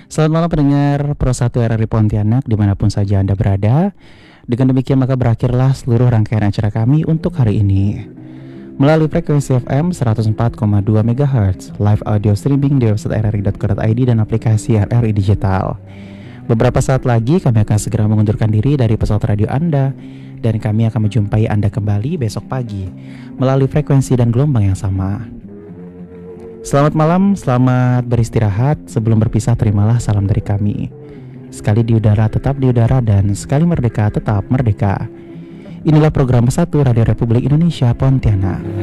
Selamat malam pendengar Pro 1 RRI Pontianak dimanapun saja Anda berada. Dengan demikian maka berakhirlah seluruh rangkaian acara kami untuk hari ini. Melalui frekuensi FM 104,2 MHz, live audio streaming di website rri.co.id dan aplikasi RRI Digital. Beberapa saat lagi kami akan segera mengundurkan diri dari pesawat radio Anda dan kami akan menjumpai Anda kembali besok pagi melalui frekuensi dan gelombang yang sama. Selamat malam, selamat beristirahat. Sebelum berpisah terimalah salam dari kami. Sekali di udara tetap di udara dan sekali merdeka tetap merdeka. Inilah program 1 Radio Republik Indonesia Pontianak.